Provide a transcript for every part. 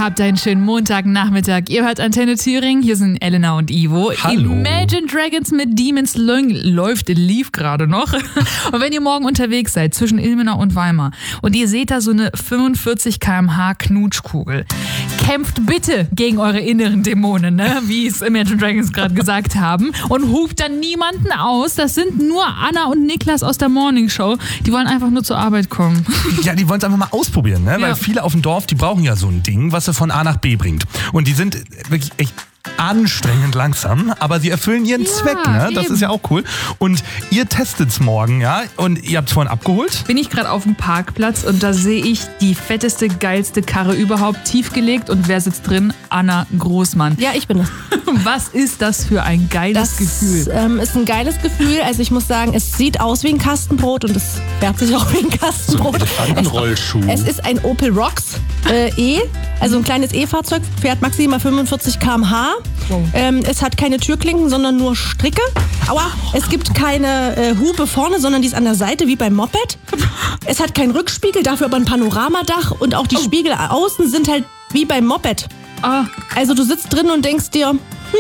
Habt einen schönen Montagnachmittag. Ihr hört Antenne Thüringen. Hier sind Elena und Ivo. Hallo. Imagine Dragons mit Demons lief gerade noch. Und wenn ihr morgen unterwegs seid zwischen Ilmenau und Weimar und ihr seht da so eine 45 km/h Knutschkugel, kämpft bitte gegen eure inneren Dämonen, ne? Wie es Imagine Dragons gerade gesagt haben, und hupt dann niemanden aus. Das sind nur Anna und Niklas aus der Morning Show. Die wollen einfach nur zur Arbeit kommen. Ja, die wollen es einfach mal ausprobieren, ne? Ja. Weil viele auf dem Dorf, die brauchen ja so ein Ding, was sie von A nach B bringt. Und die sind wirklich echt anstrengend langsam, aber sie erfüllen ihren Zweck, ne? Das eben. ist ja auch cool. Und ihr testet's morgen, ja? Und ihr habt's vorhin abgeholt? Bin ich gerade auf dem Parkplatz und da sehe ich die fetteste, geilste Karre überhaupt tiefgelegt. Und wer sitzt drin? Anna Großmann. Ja, ich bin es. Was ist das für ein geiles Gefühl? Ist ein geiles Gefühl. Also ich muss sagen, es sieht aus wie ein Kastenbrot und es fährt sich auch wie ein Kastenbrot. Elefantenrollschuh. Es ist ein Opel Rocks E, also ein kleines E-Fahrzeug, fährt maximal 45 km/h. Wow. Es hat keine Türklinken, sondern nur Stricke. Aua, es gibt keine Hupe vorne, sondern die ist an der Seite wie beim Moped. Es hat keinen Rückspiegel, dafür aber ein Panoramadach und auch die Spiegel außen sind halt wie beim Moped. Ah, Also du sitzt drin und denkst dir,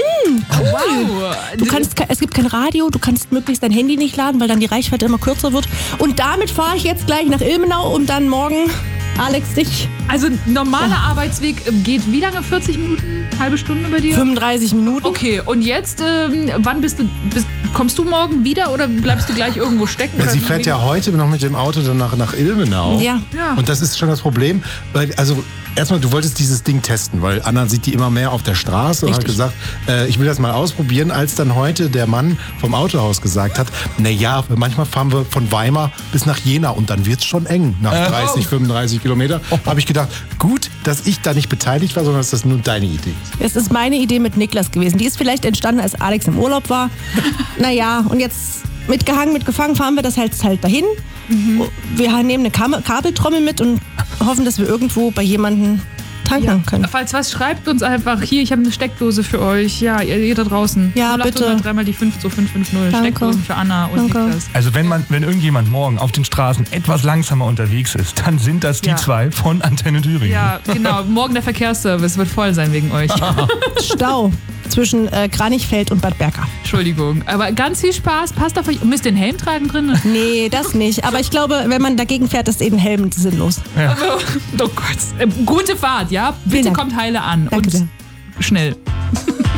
wow. es gibt kein Radio, du kannst möglichst dein Handy nicht laden, weil dann die Reichweite immer kürzer wird. Und damit fahre ich jetzt gleich nach Ilmenau, um dann morgen, Alex, dich Also normaler Arbeitsweg geht wie lange? 40 Minuten? Halbe Stunde bei dir? 35 Minuten. Okay, und jetzt, wann kommst du morgen wieder oder bleibst du gleich irgendwo stecken? Ja, sie fährt ja heute noch mit dem Auto dann nach Ilmenau. Ja. Ja. Und das ist schon das Problem, weil, also erstmal, du wolltest dieses Ding testen, weil Anna sieht die immer mehr auf der Straße und hat Richtig. gesagt, ich will das mal ausprobieren, als dann heute der Mann vom Autohaus gesagt hat, naja, manchmal fahren wir von Weimar bis nach Jena und dann wird's schon eng nach 30, 35 Kilometer. Habe ich gedacht, gut, dass ich da nicht beteiligt war, sondern dass das nur deine Idee ist. Es ist meine Idee mit Niklas gewesen. Die ist vielleicht entstanden, als Alex im Urlaub war. Naja, und jetzt mitgehangen, mitgefangen fahren wir das halt dahin. Wir nehmen eine Kabeltrommel mit und hoffen, dass wir irgendwo bei jemandem tanken können. Falls was, schreibt uns einfach hier, ich habe eine Steckdose für euch. Ja, ihr da draußen. Ja, bitte. 3 die 52550. Danke. Steckdosen für Anna und Danke. Niklas. Also wenn irgendjemand morgen auf den Straßen etwas langsamer unterwegs ist, dann sind das die Ja. zwei von Antenne Thüringen. Ja, genau. Morgen der Verkehrsservice wird voll sein wegen euch. Stau zwischen Kranichfeld und Bad Berka. Entschuldigung. Aber ganz viel Spaß. Passt auf euch. Müsst ihr den Helm tragen drin? Nee, das nicht. Aber ich glaube, wenn man dagegen fährt, ist eben Helm sinnlos. Oh Gott. Gute Fahrt, ja? Vielen Bitte Dank. kommt heile an. Danke und sehr. schnell.